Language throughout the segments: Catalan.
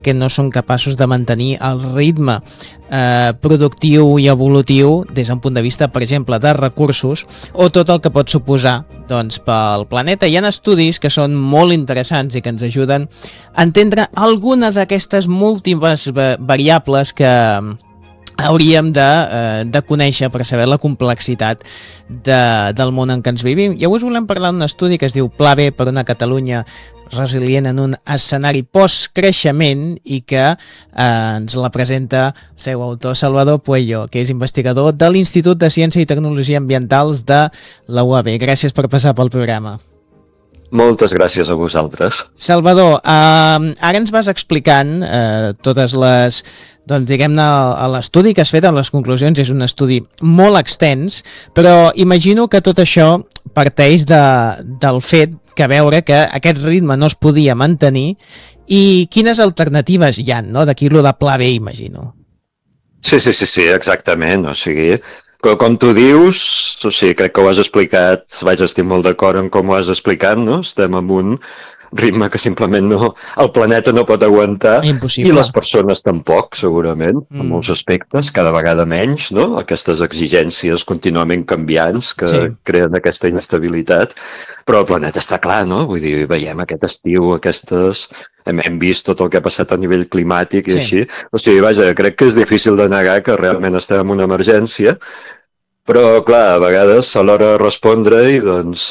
que no són capaços de mantenir el ritme productiu i evolutiu des d'un punt de vista, per exemple, de recursos o tot el que pot suposar pel planeta. Hi ha estudis que són molt interessants i que ens ajuden a entendre alguna d'aquestes múltiples variables que hauríem de conèixer per saber la complexitat del món en què ens vivim. I avui us volem parlar d'un estudi que es diu Pla B per una Catalunya resilient en un escenari post-creixement i que ens la presenta el seu autor Salvador Pueyo, que és investigador de l'Institut de Ciència i Tecnologia Ambientals de la UAB. Gràcies per passar pel programa. Moltes gràcies a vosaltres. Salvador, ara ens vas explicant totes les, diguem-ne, l'estudi que has fet en les conclusions. És un estudi molt extens, però imagino que tot això parteix del fet que veure que aquest ritme no es podia mantenir i quines alternatives hi ha, no? D'aquí lo de Pla B, imagino. Sí, exactament. O sigui, com tu dius, crec que ho has explicat, vaig estar molt d'acord amb com ho has explicat, no? Estem en un ritme que simplement el planeta no pot aguantar. Impossible. I les persones tampoc, segurament, en molts aspectes, cada vegada menys, no? Aquestes exigències contínuament canviants que creen aquesta inestabilitat, però el planeta està clar, no? Vull dir, veiem aquest estiu, hem vist tot el que ha passat a nivell climàtic i així. O sigui, vaja, crec que és difícil de negar que realment estem en una emergència, però, clar, a vegades a l'hora de respondre-hi, doncs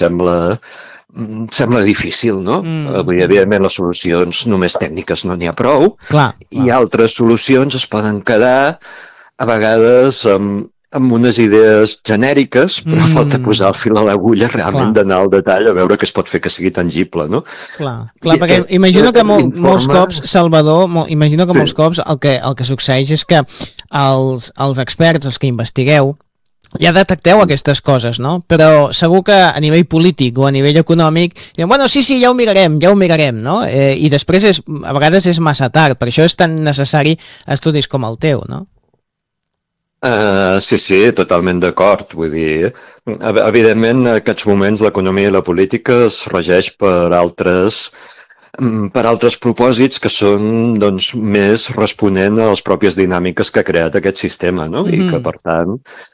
sembla difícil, no? Evidentment, les solucions només tècniques no n'hi ha prou. I altres solucions es poden quedar, a vegades, amb unes idees genèriques, però falta posar el fil a l'agulla, realment d'anar al detall a veure què es pot fer que sigui tangible, no? Clar, perquè imagino que molts cops, Salvador, molts cops el que succeeix és que els experts, els que investigueu, ja detecteu aquestes coses, no? Però segur que a nivell polític o a nivell econòmic diuen, bueno, sí, ja ho mirarem, no? I després a vegades és massa tard, per això és tan necessari estudis com el teu, no? Sí, totalment d'acord. Vull dir, evidentment, en aquests moments l'economia i la política es regeix per altres propòsits que són, doncs, més responent a les pròpies dinàmiques que ha creat aquest sistema, no? I que, per tant,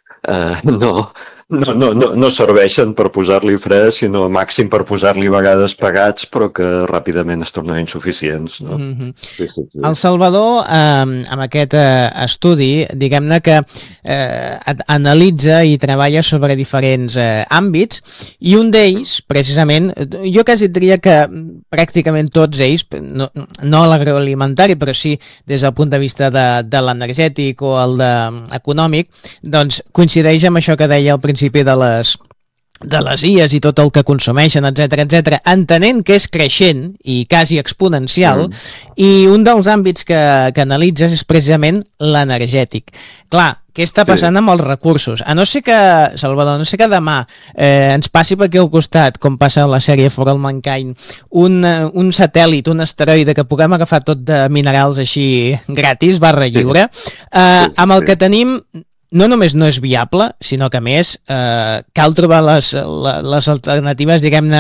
no serveixen per posar-li fre, sinó màxim per posar-li vegades pegats, però que ràpidament es tornen insuficients, no? Sí. El Salvador, amb aquest estudi, diguem-ne que analitza i treballa sobre diferents àmbits, i un d'ells, precisament, jo quasi diria que pràcticament tots ells, no l'agroalimentari, però sí des del punt de vista de l'energètic o el econòmic, doncs coincideix amb això que deia al principi de les IAs i tot el que consumeixen, etc, entenent que és creixent i quasi exponencial, i un dels àmbits que analitzes és precisament l'energètic. Clar, què està passant amb els recursos? Salvador, no sé que demà ens passi per aquí al costat, com passa a la sèrie For All Mankind, un satèl·lit, un asteroide que puguem agafar tot de minerals així gratis, barra lliure, amb el que tenim no només no és viable, sinó que a més cal trobar les alternatives, diguem-ne,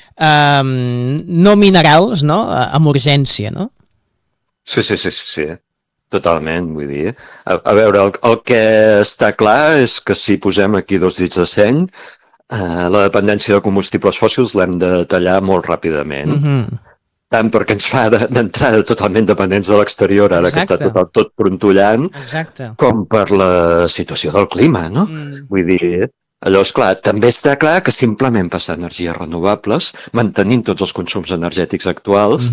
no minerals, no? Amb urgència, no? Sí. Totalment, vull dir. A veure, el que està clar és que si posem aquí dos dits de seny, la dependència de combustibles fòssils l'hem de tallar molt ràpidament. Tant perquè ens fa d'entrada totalment dependents de l'exterior, ara que està tot prontollant, com per la situació del clima, no? Vull dir, allò és clar. També està clar que simplement passar energies renovables, mantenint tots els consums energètics actuals,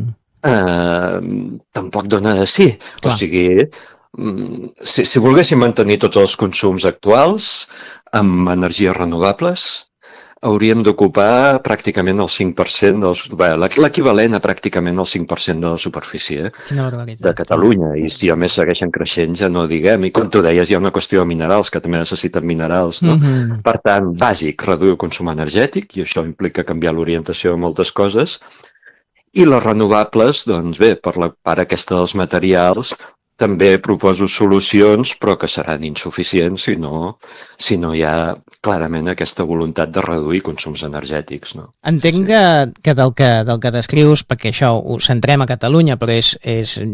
tampoc dona de sí. O sigui, si volguéssim mantenir tots els consums actuals amb energies renovables, hauríem d'ocupar pràcticament el 5%, l'equivalent a pràcticament el 5% de la superfície de Catalunya. I si a més segueixen creixent, ja no diguem. I com tu deies, hi ha una qüestió de minerals, que també necessiten minerals, no? Per tant, bàsic, reduir el consum energètic, i això implica canviar l'orientació de moltes coses. I les renovables, doncs bé, per la part aquesta dels materials, també proposo solucions, però que seran insuficients si no hi ha clarament aquesta voluntat de reduir consums energètics, no? Entenc que del que descrius, perquè això ho centrem a Catalunya, però és